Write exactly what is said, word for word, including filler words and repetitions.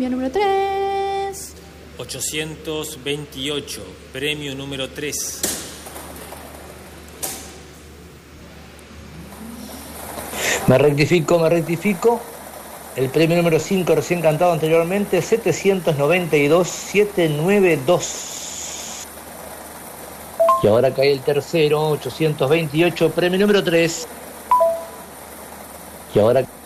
Premio número tres. ochocientos veintiocho, premio número tres. Me rectifico, me rectifico. El premio número cinco, recién cantado anteriormente, setecientos noventa y dos, setecientos noventa y dos. Y ahora cae el tercero, ochocientos veintiocho, premio número tres. Y ahora...